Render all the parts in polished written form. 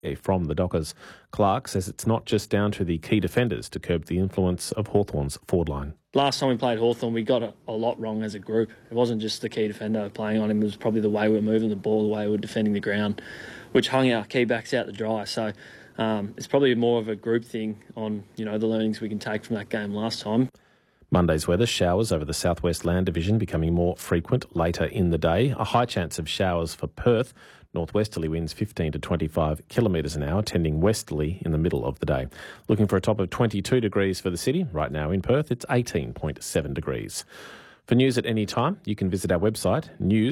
from the Dockers. Clark says it's not just down to the key defenders to curb the influence of Hawthorn's forward line. Last time we played Hawthorn, we got a lot wrong as a group. It wasn't just the key defender playing on him, it was probably the way we were moving the ball, the way we were defending the ground, which hung our key backs out to dry. So it's probably more of a group thing on, the learnings we can take from that game last time. Monday's weather, showers over the southwest land division becoming more frequent later in the day. A high chance of showers for Perth. Northwesterly winds 15 to 25 kilometres an hour, tending westerly in the middle of the day. Looking for a top of 22 degrees for the city. Right now in Perth, it's 18.7 degrees. For news at any time, you can visit our website,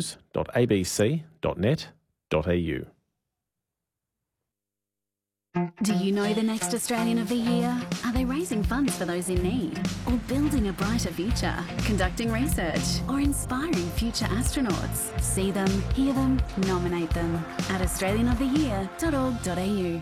news.abc.net.au. Do you know the next Australian of the Year? Are they raising funds for those in need? Or building a brighter future? Conducting research? Or inspiring future astronauts? See them, hear them, nominate them at australianoftheyear.org.au.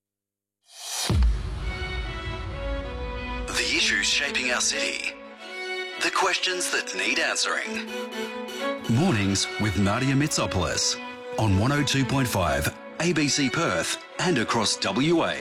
The issues shaping our city. The questions that need answering. Mornings with Nadia Mitsopoulos on 102.5 ABC Perth and across WA.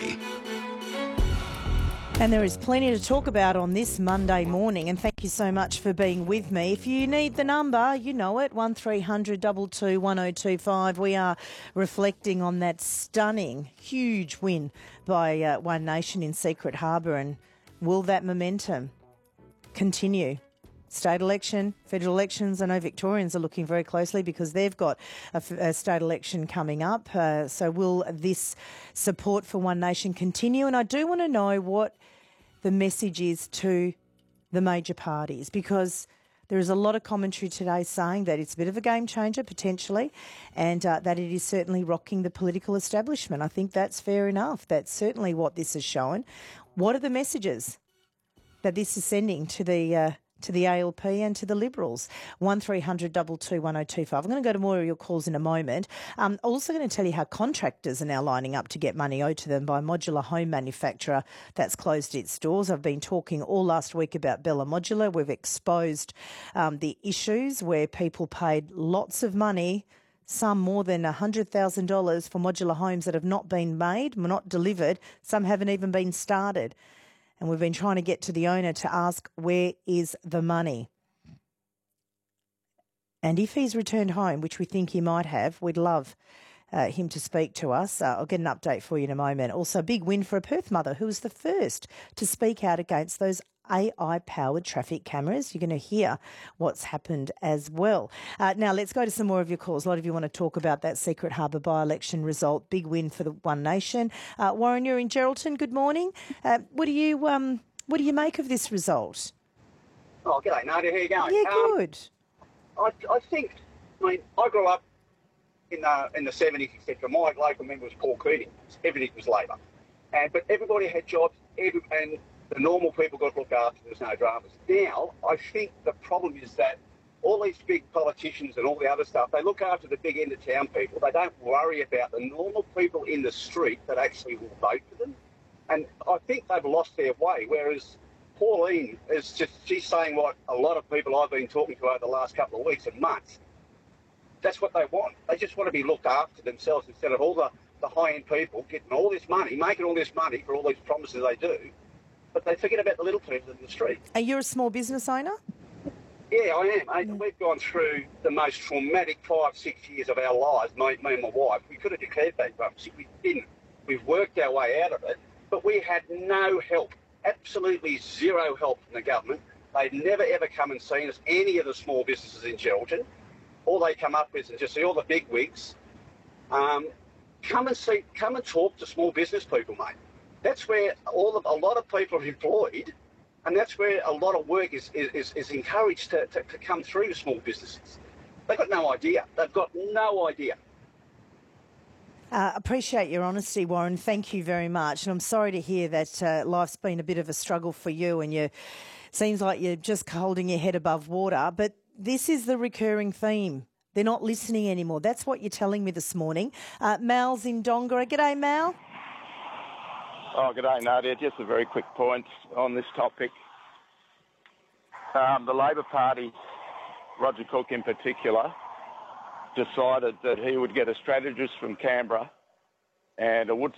And there is plenty to talk about on this Monday morning, and thank you so much for being with me. If you need the number, you know it, 1300 22 1025. We are reflecting on that stunning, huge win by One Nation in Secret Harbour, and will that momentum continue? State election, federal elections, I know Victorians are looking very closely because they've got a state election coming up. So will this support for One Nation continue? And I do want to know what the message is to the major parties, because there is a lot of commentary today saying that it's a bit of a game changer potentially, and that it is certainly rocking the political establishment. I think that's fair enough. That's certainly what this has shown. What are the messages that this is sending to the ALP and to the Liberals? 1300 22 1025. I'm going to go to more of your calls in a moment. I'm also going to tell you how contractors are now lining up to get money owed to them by a modular home manufacturer that's closed its doors. I've been talking all last week about Bella Modular. We've exposed the issues where people paid lots of money, some more than $100,000 for modular homes that have not been made, not delivered. Some haven't even been started. And we've been trying to get to the owner to ask, where is the money? And if he's returned home, which we think he might have, we'd love him to speak to us. I'll get an update for you in a moment. Also, a big win for a Perth mother who was the first to speak out against those AI-powered traffic cameras. You're going to hear what's happened as well. Now, let's go to some more of your calls. A lot of you want to talk about that Secret Harbour by-election result. Big win for the One Nation. Warren, you're in Geraldton. Good morning. What do you make of this result? Oh, g'day, Nadia. How you going? Yeah, good. I think, I grew up in the 70s, etc. My local member was Paul Keating. Everything was Labor. But everybody had jobs, and the normal people got looked after. There's no dramas. Now, I think the problem is that all these big politicians and all the other stuff, they look after the big end of town people. They don't worry about the normal people in the street that actually will vote for them. And I think they've lost their way, whereas Pauline she's saying what a lot of people I've been talking to over the last couple of weeks and months. That's what they want. They just want to be looked after themselves instead of all the high-end people getting all this money, making all this money for all these promises they do. But they forget about the little people in the street. Are you a small business owner? Yeah, I am. We've gone through the most traumatic 5-6 years of our lives, me and my wife. We could have declared bankruptcy. We didn't. We've worked our way out of it, but we had no help, absolutely zero help from the government. They'd never, ever come and seen us, any of the small businesses in Geraldton. All they come up with is just see all the big wigs. Come and talk to small business people, mate. That's where a lot of people are employed, and that's where a lot of work is encouraged to come through to small businesses. They've got no idea. They've got no idea. Appreciate your honesty, Warren. Thank you very much. And I'm sorry to hear that life's been a bit of a struggle for you, and seems like you're just holding your head above water. But this is the recurring theme. They're not listening anymore. That's what you're telling me this morning. Mal's in Dongara. G'day, Mal. Oh, g'day, Nadia. Just a very quick point on this topic. The Labor Party, Roger Cook in particular, decided that he would get a strategist from Canberra and a Woodside